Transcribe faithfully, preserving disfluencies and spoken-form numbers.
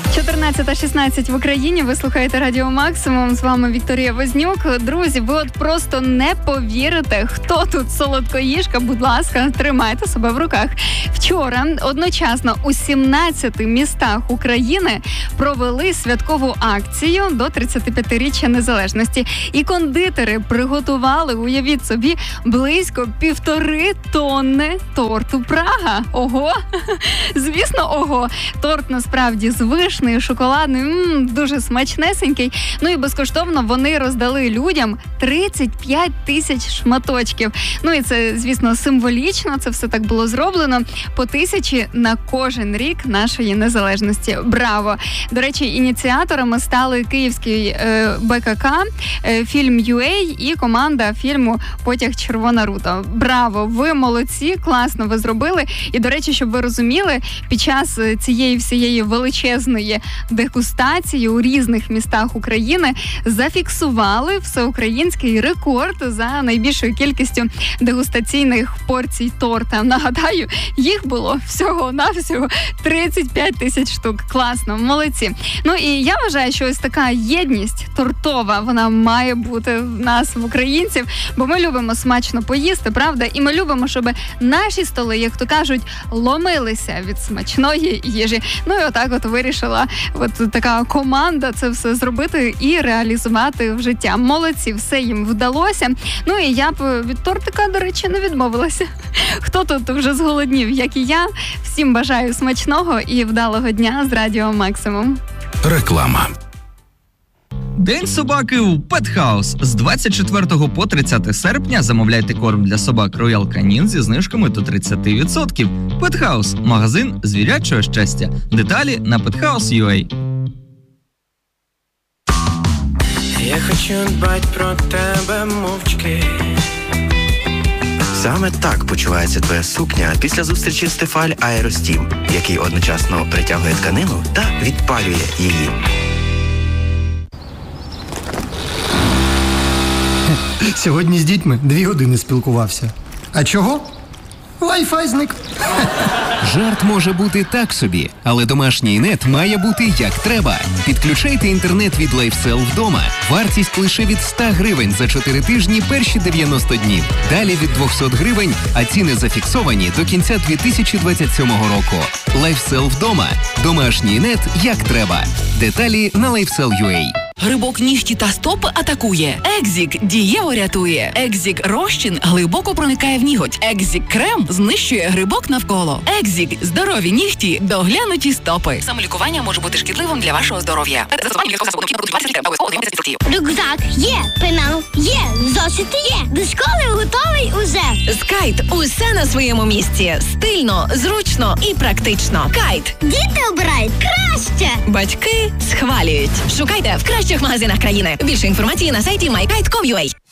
чотирнадцята шістнадцять в Україні. Ви слухаєте Радіо Максимум. З вами Вікторія Вознюк. Друзі, ви от просто не повірите, хто тут солодкоїжка. Будь ласка, тримайте себе в руках. Вчора одночасно у сімнадцяти містах України провели святкову акцію до тридцятип'ятиріччя незалежності. І кондитери приготували, уявіть собі, близько півтори тонни торту Прага. Ого! Звісно, ого! Торт насправді з вишнею, шоколадний, м-м, дуже смачнесенький. Ну і безкоштовно вони роздали людям тридцять п'ять тисяч шматочків. Ну і це, звісно, символічно, це все так було зроблено. По тисячі на кожен рік нашої незалежності. Браво! До речі, ініціаторами стали київський е, БКК, е, фільм ю ей і команда фільму «Потяг Червона рута». Браво! Ви молодці, класно ви зробили. І, до речі, щоб ви розуміли, під час цієї всієї величезної дегустації у різних містах України зафіксували всеукраїнський рекорд за найбільшою кількістю дегустаційних порцій торта. Нагадаю, їх було всього-навсього тридцять п'ять тисяч штук. Класно, молодці. Ну і я вважаю, що ось така єдність тортова, вона має бути в нас, в українців, бо ми любимо смачно поїсти, правда? І ми любимо, щоб наші столи, як то кажуть, ломилися від смачної їжі. Ну і отак от вирішила от така команда це все зробити і реалізувати в життя. Молодці, все їм вдалося. Ну і я б від тортика, до речі, не відмовилася. Хто тут вже зголоднів, як і я. Всім бажаю смачного і вдалого дня з Радіо Максимум. Реклама. День собаки у Pet House. З двадцять четвертого по тридцяте серпня замовляйте корм для собак Royal Canin зі знижками до тридцять відсотків. Pet House – магазин звірячого щастя. Деталі на пет хаус крапка ю а. Я хочу дбать про тебе мовчки. Саме так почувається твоя сукня після зустрічі з Тефаль Аеростім, який одночасно притягує тканину та відпалює її. Сьогодні з дітьми дві години спілкувався. А чого? Wi-Fi зник. Жарт може бути так собі, але домашній нет має бути як треба. Підключайте інтернет від LifeCell вдома. Вартість лише від сто гривень за чотири тижні перші дев'яносто днів. Далі від двісті гривень, а ціни зафіксовані до кінця дві тисячі двадцять сьомого року. LifeCell вдома. Домашній нет як треба. Деталі на лайфсел крапка ю а. Грибок нігті та стопи атакує. Екзік дієво рятує. Екзік розчин глибоко проникає в ніготь. Екзік крем знищує грибок навколо. Екзік здорові нігті, доглянуті стопи. Самолікування може бути шкідливим для вашого здоров'я. Рюкзак є, пенал є, зошити є. До школи готовий уже. З Кайт усе на своєму місці. Стильно, зручно і практично. Кайт. Діти обирають краще. Батьки схвалюють. Шукайте в кращих магазинах країни. Більше інформації на сайті май кайт крапка ком крапка ю а.